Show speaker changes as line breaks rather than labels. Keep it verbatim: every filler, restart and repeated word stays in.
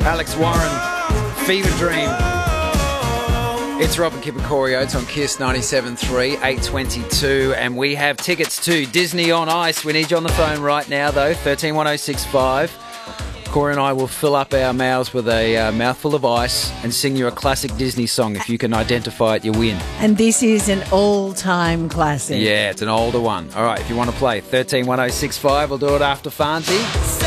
Alex Warren, Fever Dream. It's Rob and Kip and Corey Oates on Kiss ninety-seven point three, eight twenty-two, and we have tickets to Disney on Ice. We need you on the phone right now, though, one three one oh six five. Corey and I will fill up our mouths with a uh, mouthful of ice and sing you a classic Disney song. If you can identify it, you win.
And this is an all-time classic.
Yeah, it's an older one. All right, if you want to play, one three one oh six five. We'll do it after Farnsey.